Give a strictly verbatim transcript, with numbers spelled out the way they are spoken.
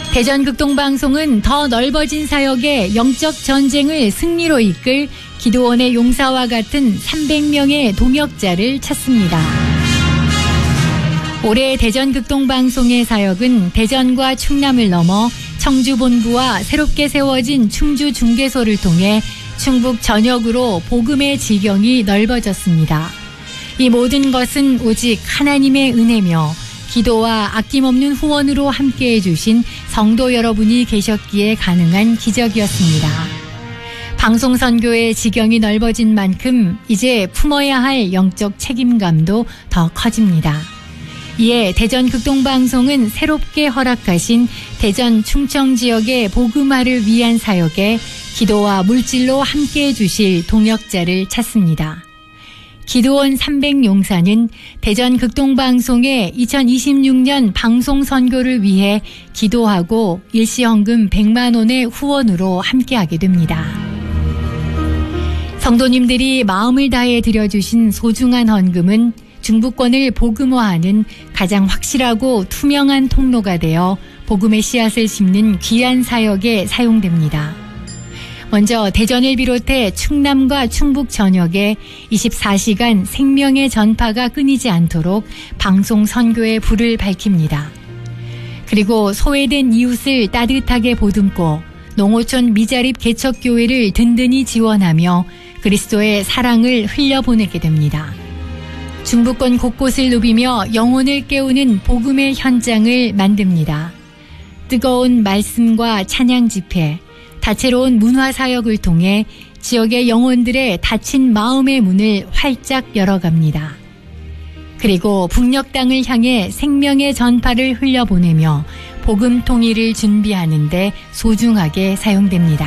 대전 극동방송은 더 넓어진 사역의 영적 전쟁을 승리로 이끌 기도원의 용사와 같은 삼백 명의 동역자를 찾습니다. 올해 대전 극동방송의 사역은 대전과 충남을 넘어 청주본부와 새롭게 세워진 충주중개소를 통해 충북 전역으로 복음의 지경이 넓어졌습니다. 이 모든 것은 오직 하나님의 은혜며 기도와 아낌없는 후원으로 함께해 주신 성도 여러분이 계셨기에 가능한 기적이었습니다. 방송선교의 지경이 넓어진 만큼 이제 품어야 할 영적 책임감도 더 커집니다. 이에 대전 극동방송은 새롭게 허락하신 대전 충청 지역의 복음화를 위한 사역에 기도와 물질로 함께해 주실 동역자를 찾습니다. 기도원 삼백 용사는 대전 극동방송의 이천이십육 년 방송 선교를 위해 기도하고 일시헌금 백만 원의 후원으로 함께하게 됩니다. 성도님들이 마음을 다해 드려주신 소중한 헌금은 중부권을 복음화하는 가장 확실하고 투명한 통로가 되어 복음의 씨앗을 심는 귀한 사역에 사용됩니다. 먼저 대전을 비롯해 충남과 충북 전역에 이십사 시간 생명의 전파가 끊이지 않도록 방송 선교의 불을 밝힙니다. 그리고 소외된 이웃을 따뜻하게 보듬고 농어촌 미자립 개척교회를 든든히 지원하며 그리스도의 사랑을 흘려보내게 됩니다. 중부권 곳곳을 누비며 영혼을 깨우는 복음의 현장을 만듭니다. 뜨거운 말씀과 찬양 집회, 다채로운 문화사역을 통해 지역의 영혼들의 닫힌 마음의 문을 활짝 열어갑니다. 그리고 북녘 땅을 향해 생명의 전파를 흘려보내며 복음 통일을 준비하는 데 소중하게 사용됩니다.